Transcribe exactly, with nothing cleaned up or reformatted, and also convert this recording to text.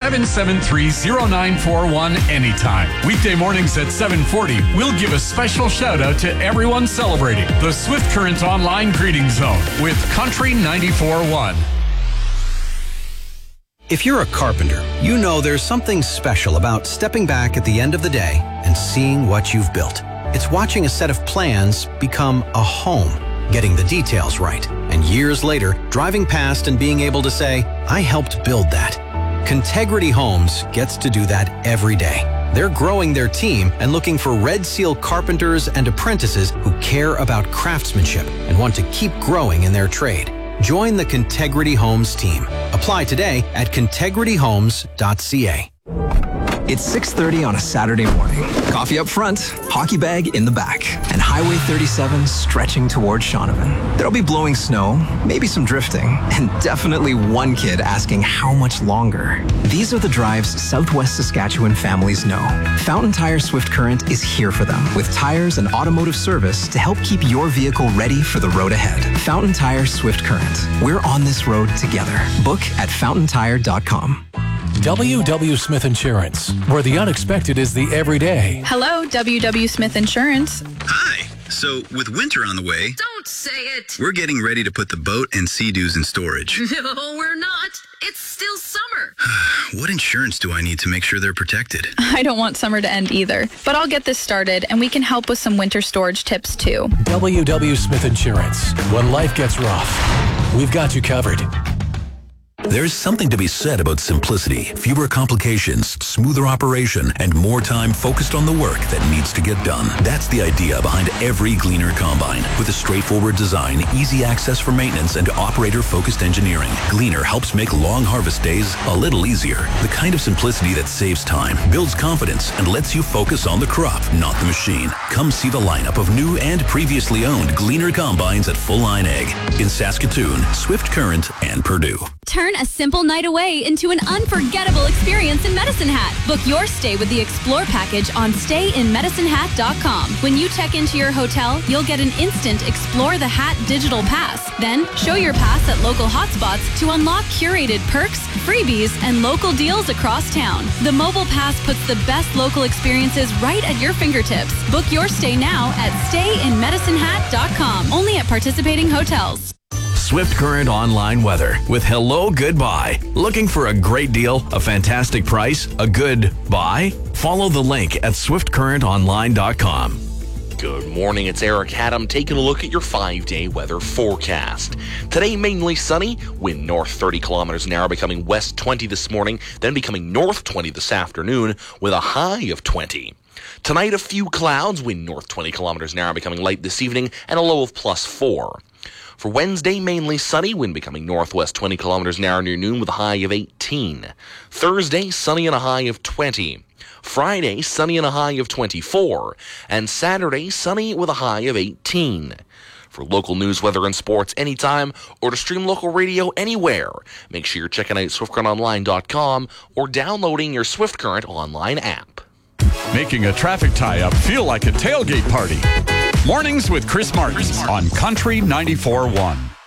seven seven three, zero nine four one anytime. Weekday mornings at seven forty, we'll give a special shout out to everyone celebrating the Swift Current Online Greeting Zone with Country ninety-four point one. If you're a carpenter, you know there's something special about stepping back at the end of the day and seeing what you've built. It's watching a set of plans become a home, getting the details right, and years later, driving past and being able to say, I helped build that. Contegrity Homes gets to do that every day. They're growing their team and looking for Red Seal carpenters and apprentices who care about craftsmanship and want to keep growing in their trade. Join the Contegrity Homes team. Apply today at contegrity homes dot c a. It's six thirty on a Saturday morning. Coffee up front, hockey bag in the back, and Highway thirty-seven stretching towards Shaunavon. There'll be blowing snow, maybe some drifting, and definitely one kid asking how much longer. These are the drives Southwest Saskatchewan families know. Fountain Tire Swift Current is here for them, with tires and automotive service to help keep your vehicle ready for the road ahead. Fountain Tire Swift Current. We're on this road together. Book at fountain tire dot com. W W. Smith Insurance, where the unexpected is the everyday. Hello, W W. Smith Insurance. Hi. So, with winter on the way... Don't say it! We're getting ready to put the boat and Sea-Doos in storage. No, we're not. It's still summer. What insurance do I need to make sure they're protected? I don't want summer to end either, but I'll get this started, and we can help with some winter storage tips, too. W W. Smith Insurance. When life gets rough, we've got you covered. There's something to be said about simplicity, fewer complications, smoother operation, and more time focused on the work that needs to get done. That's the idea behind every Gleaner combine. With a straightforward design, easy access for maintenance, and operator-focused engineering, Gleaner helps make long harvest days a little easier. The kind of simplicity that saves time, builds confidence, and lets you focus on the crop, not the machine. Come see the lineup of new and previously owned Gleaner combines at Full Line Ag in Saskatoon, Swift Current, and Purdue. Turn a simple night away into an unforgettable experience in Medicine Hat. Book your stay with the Explore package on stay in medicine hat dot com. When you check into your hotel, you'll get an instant Explore the Hat digital pass. Then, show your pass at local hotspots to unlock curated perks, freebies, and local deals across town. The mobile pass puts the best local experiences right at your fingertips. Book your stay now at stay in medicine hat dot com. Only at participating hotels. Swift Current Online Weather with Hello Goodbye. Looking for a great deal, a fantastic price, a good buy? Follow the link at swift current online dot com. Good morning, it's Eric Haddam taking a look at your five-day weather forecast. Today, mainly sunny, wind north thirty kilometers an hour, becoming west twenty this morning, then becoming north twenty this afternoon with a high of twenty. Tonight, a few clouds, wind north twenty kilometers an hour, becoming light this evening, and a low of plus four. For Wednesday, mainly sunny, wind becoming northwest twenty kilometers an hour near noon with a high of eighteen. Thursday, sunny and a high of twenty. Friday, sunny and a high of twenty-four. And Saturday, sunny with a high of eighteen. For local news, weather, and sports anytime, or to stream local radio anywhere, make sure you're checking out swift current online dot com or downloading your Swift Current online app. Making a traffic tie-up feel like a tailgate party. Mornings with Chris Martin on Country ninety-four point one.